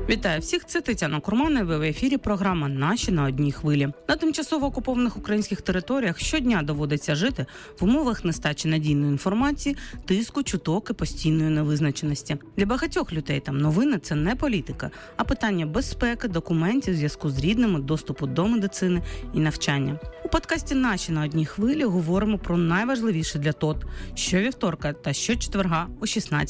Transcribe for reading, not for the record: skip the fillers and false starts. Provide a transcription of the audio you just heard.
Вітаю всіх, це Тетяна Курманова, в ефірі програма «Наші на одній хвилі». На тимчасово окупованих українських територіях щодня доводиться жити в умовах нестачі надійної інформації, тиску, чуток і постійної невизначеності. Для багатьох людей там новини – це не політика, а питання безпеки, документів, зв'язку з рідними, доступу до медицини і навчання. У подкасті «Наші на одній хвилі» говоримо про найважливіше для ТОТ щовівторка та щочетверга о 16